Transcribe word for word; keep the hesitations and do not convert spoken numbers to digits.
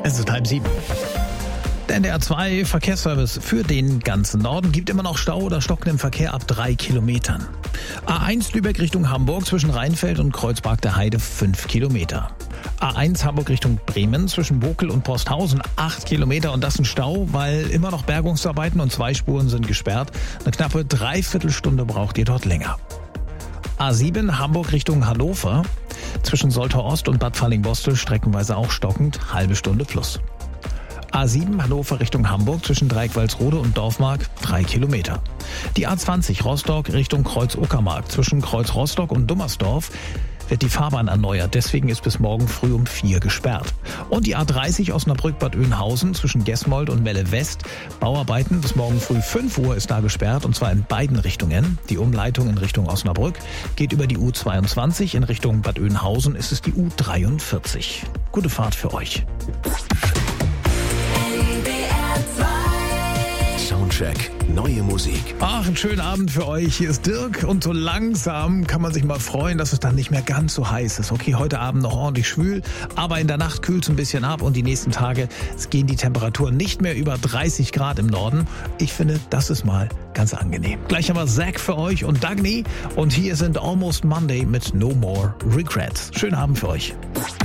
Es ist halb sieben. Der N D R zwei Verkehrsservice für den ganzen Norden gibt immer noch Stau oder stockenden Verkehr ab drei Kilometern. A eins Lübeck Richtung Hamburg zwischen Rheinfeld und Kreuzberg der Heide fünf Kilometer. A eins Hamburg Richtung Bremen zwischen Bokel und Posthausen acht Kilometer und das ein Stau, weil immer noch Bergungsarbeiten und zwei Spuren sind gesperrt. Eine knappe Dreiviertelstunde braucht ihr dort länger. A sieben Hamburg Richtung Hannover zwischen Soltau Ost und Bad Fallingbostel streckenweise auch stockend, halbe Stunde plus. A sieben Hannover Richtung Hamburg zwischen Dreikwalsrode und Dorfmark drei Kilometer. Die A zwanzig Rostock Richtung Kreuz-Uckermark zwischen Kreuz Rostock und Dummersdorf wird die Fahrbahn erneuert. Deswegen ist bis morgen früh um vier gesperrt. Und die A dreißig Osnabrück-Bad Oeynhausen zwischen Gesmold und Melle West. Bauarbeiten bis morgen früh fünf Uhr ist da gesperrt und zwar in beiden Richtungen. Die Umleitung in Richtung Osnabrück geht über die U zweiundzwanzig. In Richtung Bad Oeynhausen ist es die U dreiundvierzig. Gute Fahrt für euch. Soundcheck, neue Musik. Ach, einen schönen Abend für euch. Hier ist Dirk und so langsam kann man sich mal freuen, dass es dann nicht mehr ganz so heiß ist. Okay, heute Abend noch ordentlich schwül, aber in der Nacht kühlt es ein bisschen ab und die nächsten Tage gehen die Temperaturen nicht mehr über dreißig Grad im Norden. Ich finde, das ist mal ganz angenehm. Gleich haben wir Zack für euch und Dagny und hier sind Almost Monday mit No More Regrets. Schönen Abend für euch.